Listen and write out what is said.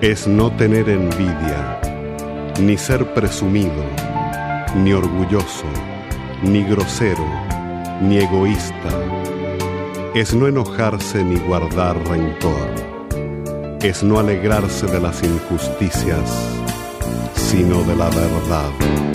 Es no tener envidia, ni ser presumido, ni orgulloso, ni grosero, ni egoísta. Es no enojarse ni guardar rencor. Es no alegrarse de las injusticias, sino de la verdad.